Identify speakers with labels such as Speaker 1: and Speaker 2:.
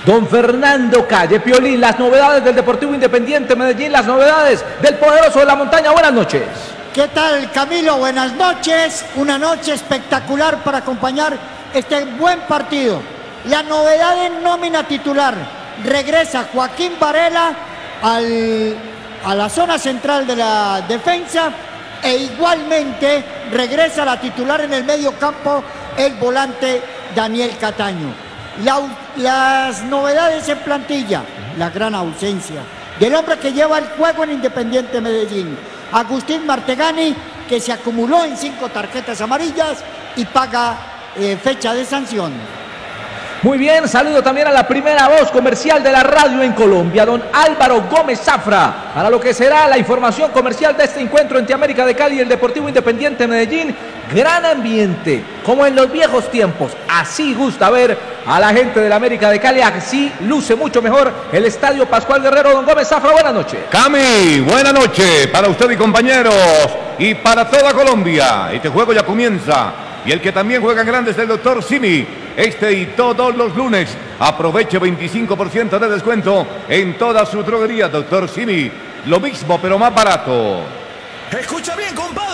Speaker 1: Don Fernando Calle, Piolín, las novedades del Deportivo Independiente Medellín, las novedades del poderoso de la montaña. Buenas noches.
Speaker 2: ¿Qué tal, Camilo? Buenas noches. Una noche espectacular para acompañar este buen partido. La novedad en nómina titular. Regresa Joaquín Varela a la zona central de la defensa e igualmente regresa la titular en el medio campo el volante Daniel Cataño. Las novedades en plantilla, la gran ausencia del hombre que lleva el juego en Independiente Medellín, Agustín Martegani, que se acumuló en 5 tarjetas amarillas y paga fecha de sanción.
Speaker 1: Muy bien, saludo también a la primera voz comercial de la radio en Colombia, don Álvaro Gómez Zafra, para lo que será la información comercial de este encuentro entre América de Cali y el Deportivo Independiente Medellín. Gran ambiente, como en los viejos tiempos. Así gusta ver a la gente de la América de Cali, así luce mucho mejor el Estadio Pascual Guerrero. Don Gómez Zafra, buenas noches.
Speaker 3: Cami, buena noche para usted y compañeros y para toda Colombia. Este juego ya comienza y el que también juega en grande es el doctor Simi. Este y todos los lunes aproveche 25% de descuento en toda su droguería, doctor Simi. Lo mismo pero más barato.
Speaker 4: Escucha bien, compadre.